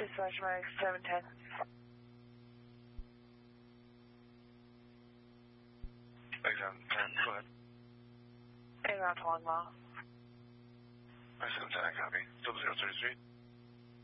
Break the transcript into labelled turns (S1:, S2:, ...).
S1: Dispatch Mike 710.
S2: Mike 710, go ahead.
S1: En route to 1 mile.
S2: Mike 710, copy. 0033.